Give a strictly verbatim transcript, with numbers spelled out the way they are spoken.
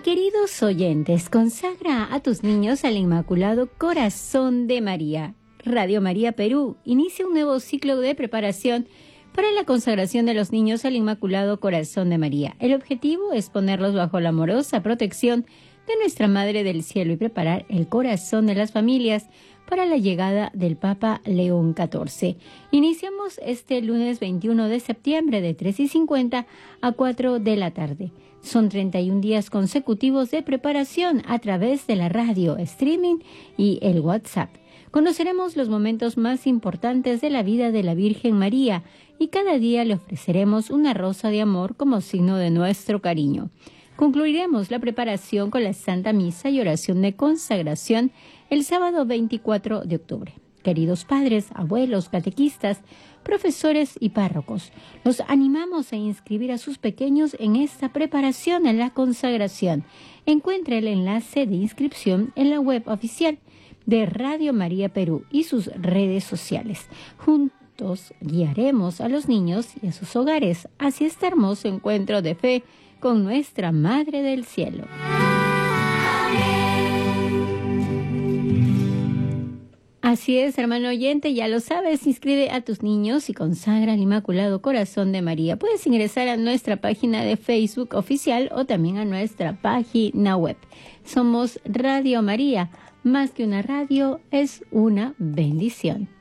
queridos oyentes, consagra a tus niños al Inmaculado Corazón de María. Radio María Perú inicia un nuevo ciclo de preparación para la consagración de los niños al Inmaculado Corazón de María. El objetivo es ponerlos bajo la amorosa protección de nuestra Madre del Cielo y preparar el corazón de las familias para la llegada del Papa León catorce. Iniciamos este lunes veintiuno de septiembre de tres y cincuenta a cuatro de la tarde. Son treinta y un días consecutivos de preparación a través de la radio, streaming y el WhatsApp. Conoceremos los momentos más importantes de la vida de la Virgen María y cada día le ofreceremos una rosa de amor como signo de nuestro cariño. Concluiremos la preparación con la Santa Misa y oración de consagración el sábado veinticuatro de octubre. Queridos padres, abuelos, catequistas, profesores y párrocos, los animamos a inscribir a sus pequeños en esta preparación en la consagración. Encuentre el enlace de inscripción en la web oficial de Radio María Perú y sus redes sociales. Juntos guiaremos a los niños y a sus hogares hacia este hermoso encuentro de fe con nuestra Madre del Cielo. Así es, hermano oyente, ya lo sabes, inscribe a tus niños y consagra al Inmaculado Corazón de María. Puedes ingresar a nuestra página de Facebook oficial o también a nuestra página web. Somos Radio María, más que una radio, es una bendición.